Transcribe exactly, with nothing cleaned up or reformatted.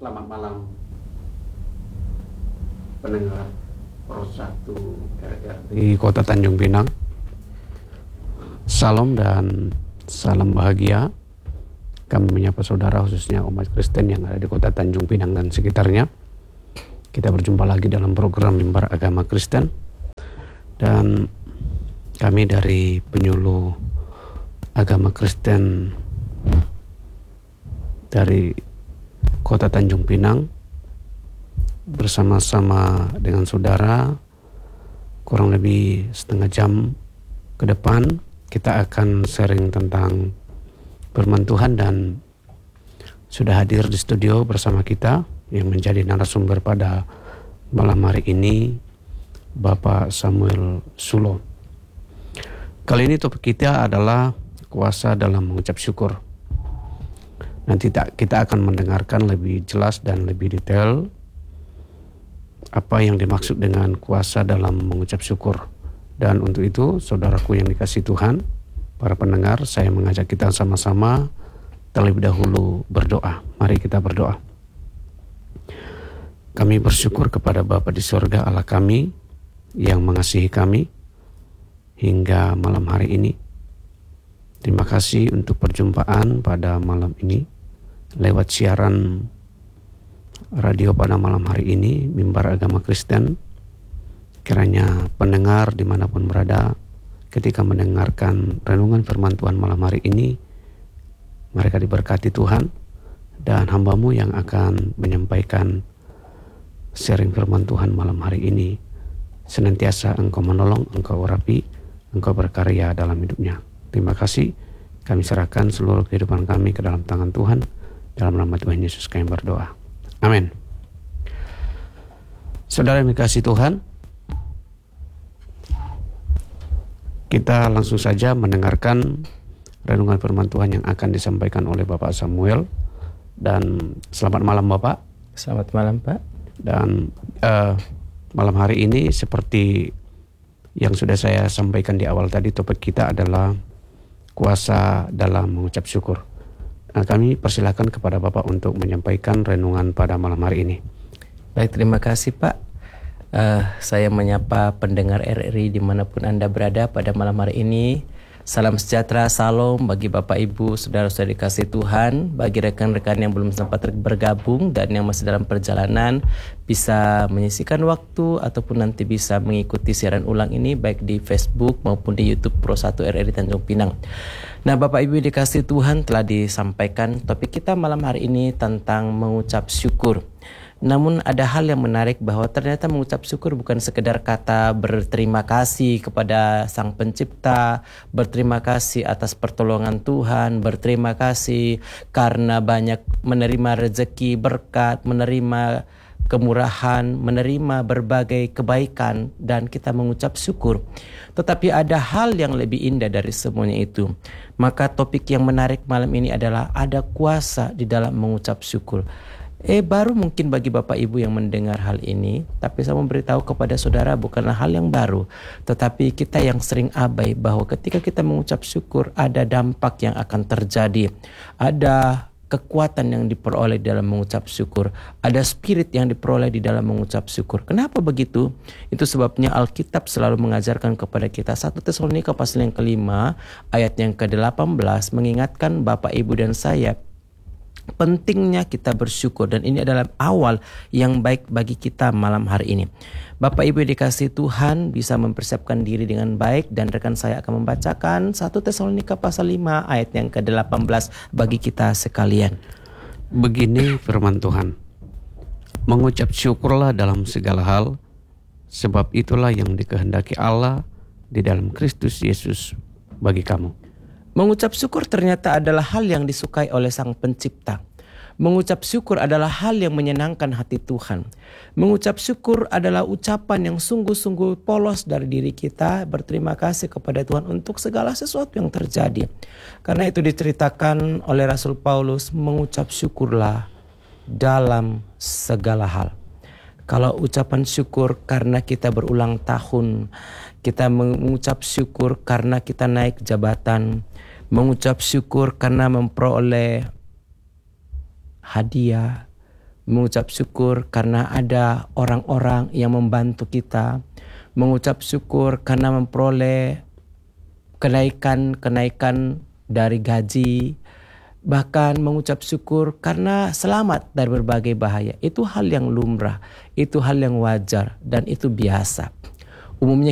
Selamat malam pendengar Pro satu R R di Kota Tanjung Pinang. Salam dan salam bahagia. Kami menyapa saudara khususnya umat Kristen yang ada di Kota Tanjung Pinang dan sekitarnya. Kita berjumpa lagi dalam program Mimbar Agama Kristen. Dan kami dari penyuluh agama Kristen dari Kota Tanjung Pinang bersama-sama dengan saudara kurang lebih setengah jam ke depan kita akan sharing tentang firman Tuhan, dan sudah hadir di studio bersama kita yang menjadi narasumber pada malam hari ini Bapak Samuel Sulo. Kali ini topik kita adalah kuasa dalam mengucap syukur. Nanti kita akan mendengarkan lebih jelas dan lebih detail apa yang dimaksud dengan kuasa dalam mengucap syukur. Dan untuk itu, saudaraku yang dikasihi Tuhan, para pendengar, saya mengajak kita sama-sama terlebih dahulu berdoa. Mari kita berdoa. Kami bersyukur kepada Bapa di surga, Allah kami yang mengasihi kami hingga malam hari ini. Terima kasih untuk perjumpaan pada malam ini lewat siaran radio pada malam hari ini, Mimbar Agama Kristen. Kiranya pendengar dimanapun berada, ketika mendengarkan renungan firman Tuhan malam hari ini, mereka diberkati Tuhan, dan hamba-Mu yang akan menyampaikan sharing firman Tuhan malam hari ini, senantiasa Engkau menolong, Engkau urapi, Engkau berkarya dalam hidupnya. Terima kasih. Kami serahkan seluruh kehidupan kami ke dalam tangan Tuhan. Dalam nama Tuhan Yesus kami berdoa. Amin. Saudara yang dikasihi Tuhan, kita langsung saja mendengarkan renungan firman Tuhan yang akan disampaikan oleh Bapak Samuel. Dan selamat malam Bapak. Selamat malam Pak. Dan uh, malam hari ini seperti yang sudah saya sampaikan di awal tadi, topik kita adalah kuasa dalam mengucap syukur. Nah, kami persilakan kepada Bapak untuk menyampaikan renungan pada malam hari ini. Baik, terima kasih Pak. Uh, saya menyapa pendengar R R I dimanapun Anda berada pada malam hari ini. Salam sejahtera, salam bagi Bapak Ibu, saudara-saudara dikasihi Tuhan, bagi rekan-rekan yang belum sempat bergabung dan yang masih dalam perjalanan, bisa menyisihkan waktu ataupun nanti bisa mengikuti siaran ulang ini baik di Facebook maupun di YouTube Pro satu R R I Tanjung Pinang. Nah, Bapak Ibu dikasihi Tuhan, telah disampaikan topik kita malam hari ini tentang mengucap syukur. Namun ada hal yang menarik bahwa ternyata mengucap syukur bukan sekedar kata berterima kasih kepada Sang Pencipta, berterima kasih atas pertolongan Tuhan, berterima kasih karena banyak menerima rezeki, berkat, menerima kemurahan, menerima berbagai kebaikan, dan kita mengucap syukur. Tetapi ada hal yang lebih indah dari semuanya itu. Maka topik yang menarik malam ini adalah ada kuasa di dalam mengucap syukur. Eh baru mungkin bagi Bapak Ibu yang mendengar hal ini, tapi saya memberitahu kepada saudara bukanlah hal yang baru, tetapi kita yang sering abai bahwa ketika kita mengucap syukur ada dampak yang akan terjadi, ada kekuatan yang diperoleh dalam mengucap syukur, ada spirit yang diperoleh di dalam mengucap syukur. Kenapa begitu? Itu sebabnya Alkitab selalu mengajarkan kepada kita satu Tesalonika pasal yang kelima ayat yang ke delapan belas mengingatkan Bapak Ibu dan saya pentingnya kita bersyukur, dan ini adalah awal yang baik bagi kita malam hari ini. Bapak Ibu dikasihi Tuhan, bisa mempersiapkan diri dengan baik, dan rekan saya akan membacakan satu Tesalonika pasal lima ayat yang ke delapan belas bagi kita sekalian. Begini firman Tuhan, mengucap syukurlah dalam segala hal, sebab itulah yang dikehendaki Allah di dalam Kristus Yesus bagi kamu. Mengucap syukur ternyata adalah hal yang disukai oleh Sang Pencipta. Mengucap syukur adalah hal yang menyenangkan hati Tuhan. Mengucap syukur adalah ucapan yang sungguh-sungguh polos dari diri kita, berterima kasih kepada Tuhan untuk segala sesuatu yang terjadi. Karena itu diceritakan oleh Rasul Paulus, mengucap syukurlah dalam segala hal. Kalau ucapan syukur karena kita berulang tahun, kita mengucap syukur karena kita naik jabatan, mengucap syukur karena memperoleh hadiah, mengucap syukur karena ada orang-orang yang membantu kita, mengucap syukur karena memperoleh kenaikan-kenaikan dari gaji, bahkan mengucap syukur karena selamat dari berbagai bahaya. Itu hal yang lumrah, itu hal yang wajar, dan itu biasa. Umumnya